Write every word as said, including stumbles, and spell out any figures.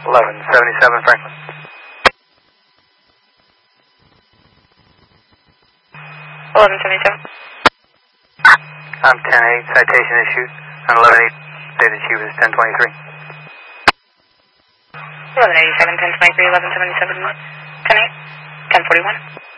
eleven seventy-seven Franklin. eleven seventy-seven. I'm ten eight, citation issued. On eleven eight, data chief is ten twenty-three. eleven eighty-seven, ten twenty-three, eleven seventy-seven, ten eight, ten forty-one.